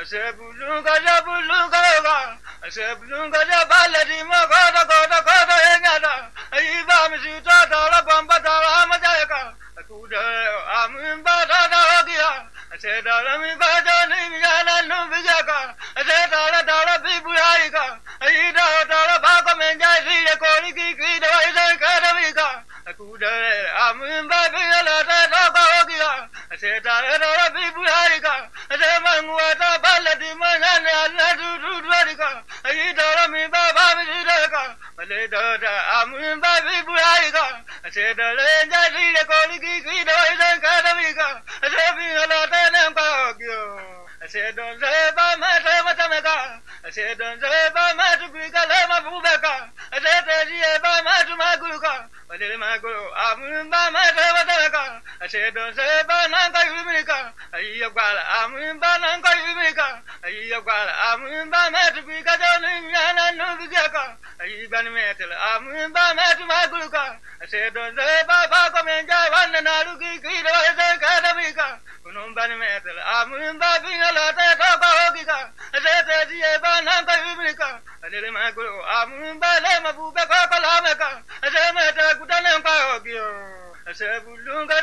Sebulunga ga sebulunga ja baladi ma goda engada iba misita dala bamba dala majaka kuda amin bada dagia sedala mi bada ni yana no bijaka sedala dala bibuyaiga ida dala baga menja sile kori ki dai dai kadamika kuda amin bada la dagia sedala dala bibuyaiga semangwata baladi manana na dudurika ida mi baba mi daka le dada amin babi buaiga sedala jadi koli ki dai dai kadamika sebi ala tenen bagyo sedon seba mata meka sedon seba matu bigala mabubeka sedeli eba matu maguka le magulu amin ba mata meka sedon seba nanga yumika iya gwala amin ba nanga yumika iya gwala amin ba matu bigala nyana no bigaka iban metel amin ba matu maguka sedon seba ba komenja wanna naluki ki dai kadamika unumban metel amin ba bingala ta ka hogika sedeli eba nanga yumika le magulu amin ba le mabubeka kalameka semeta kutanen ka hogio sebulunga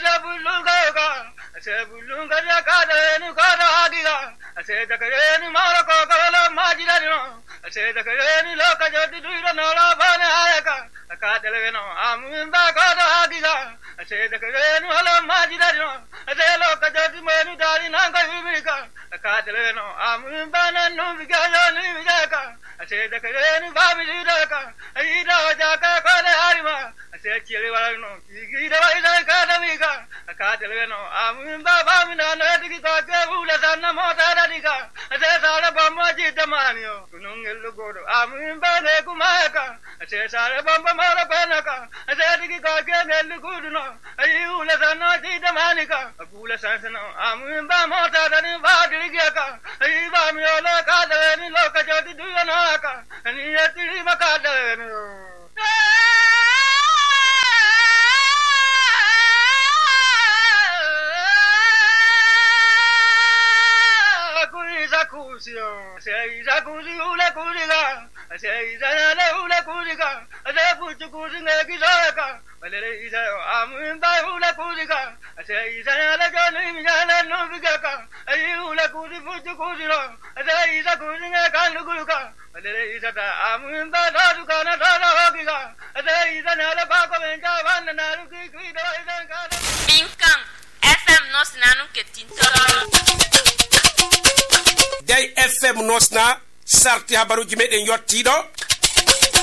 ga sebulunga ja kadenu kada hagiga sedakarenu marako kala majidano sedakarenu lokajoti duira no la bane ayaka kadeleno amin ba kada hagiga sedakarenu hala majidano lokajoti menu dari nanga yumika kadeleno amin ba nanu bigayo ni bijaka sedakarenu ba bijaka ida jaka kale harima chile walano ida ida kadamika kadeleno amin baba mina nadiki ka ula sana mota dadika sala bamma jitamaniyo kunungel godo amin bane kumaka sala bamma mara banaka dadiki ka ngel guduno ula sana jitamanika ula sana amin ba mota dani ba dirigaka iba mi ola kadeni lokajoti duyanaka ni yati makadeno Seiza kuzi ule kuziga, seiza le ule kuziga, puchu kuzinga kisaka, seiza amin ba ule kuziga, seiza le jani mijana no bigaka, ule kuzi puchu kuziro, seiza kuzinga kandukuka, seiza ta amin ba daduka na dada hogiga, seiza le bako menja wanna naruki kido idan kada. Binkang FM nos nanu ketinto. Day FM nosna sarti habaruji meden yottido